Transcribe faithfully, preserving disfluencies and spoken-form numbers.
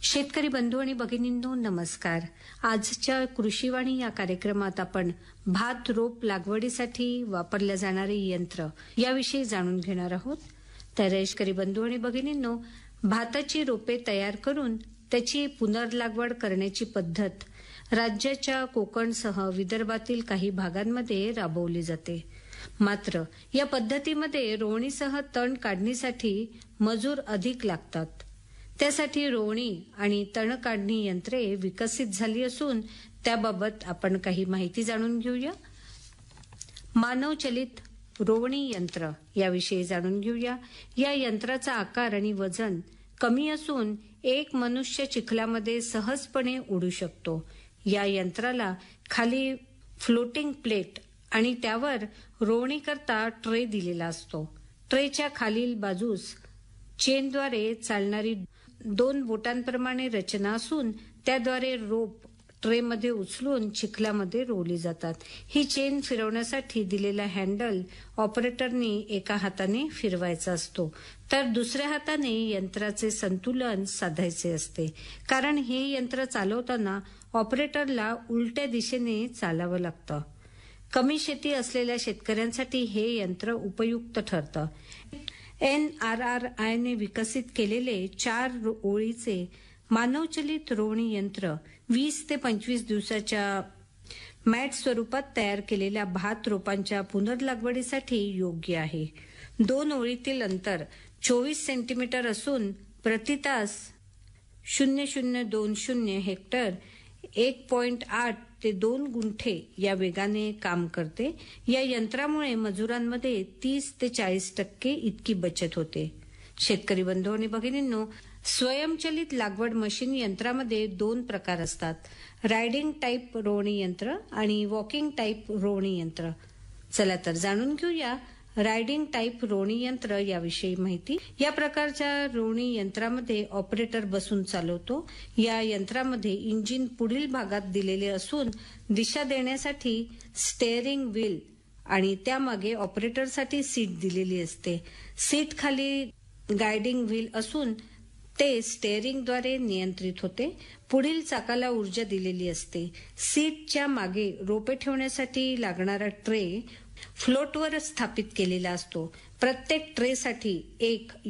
शेतकरी बंधू आणि भगिनींनो नमस्कार. आजच्या कृषीवाणी या कार्यक्रमात आपण भात रोप लागवडीसाठी वापरल्या जाणारे यंत्र याविषयी जाणून घेणार आहोत. तर शेतकरी बंधू आणि भगिनींनो, भाताची रोपे तयार करून त्याची पुनर्लागवड करण्याची पद्धत राज्याच्या कोकणसह विदर्भातील काही भागांमध्ये राबवली जाते. मात्र या पद्धतीमध्ये रोवणीसह तण काढणीसाठी मजूर अधिक लागतात. त्यासाठी रोवणी आणि तण काढणी यंत्रे विकसित झाली असून त्याबाबत आपण काही माहिती जाणून घेऊया. मानवचलित रोवणी यंत्र याविषयी जाणून घेऊया. या यंत्राचा आकार आणि वजन कमी असून एक मनुष्य चिखलामध्ये सहजपणे उडू शकतो. या यंत्राला खाली फ्लोटिंग प्लेट आणि त्यावर रोवणी करता ट्रे दिलेला असतो. ट्रेच्या खालील बाजूस चेनद्वारे चालणारी दोन बोटांप्रमाणे रचना असून त्याद्वारे रोप ट्रेमध्ये उचलून चिखलामध्ये रोवली जातात. ही चेन फिरवण्यासाठी दिलेला हँडल ऑपरेटरनी एका हाताने फिरवायचा असतो, तर दुसऱ्या हाताने यंत्राचे संतुलन साधायचे असते. कारण हे यंत्र चालवताना ऑपरेटरला उलट्या दिशेने चालावं लागतं. कमी शेती असलेल्या शेतकऱ्यांसाठी हे यंत्र उपयुक्त ठरतं. एन आर आर आय ने विकसित केलेले चार ओळीचे मानवचलित रोवणी यंत्र वीस ते पंचवीस दिवसाच्या मॅट स्वरूपात तयार केलेल्या भात रोपांच्या पुनर्लागवडीसाठी योग्य आहे. दोन ओळीतील अंतर चोवीस सेंटीमीटर असून प्रति तास शून्य शून्य दोन शून्य हेक्टर एक पॉइंट आठ ते दोन गुंठे या वेगाने काम करते. या यंत्रामुळे मजुरांमध्ये तीस ते चाळीस टक्के इतकी बचत होते. शेतकरी बंधू आणि भगिनींनो, स्वयंचलित लागवड मशीन यंत्रामध्ये दोन प्रकार असतात: रायडिंग टाईप रोवणी यंत्र आणि वॉकिंग टाईप रोवणी यंत्र. चला तर जाणून घेऊया रायडिंग टाईप रोवणी यंत्र याविषयी माहिती. या प्रकारच्या रोवणी यंत्रामध्ये ऑपरेटर बसून चालवतो. या यंत्रामध्ये इंजिन पुढील भागात दिलेले असून दिशा देण्यासाठी स्टेअरिंग व्हील आणि त्यामागे ऑपरेटरसाठी सीट दिलेली असते. सीट खाली गायडिंग व्हील असून ते स्टेअरिंगद्वारे नियंत्रित होते. पुढील चाकाला ऊर्जा दिलेली असते. सीटच्या मागे रोपे ठेवण्यासाठी लागणारा ट्रे फ्लोटवर स्थापित केलेला असतो. प्रत्येक ट्रेसाठी एक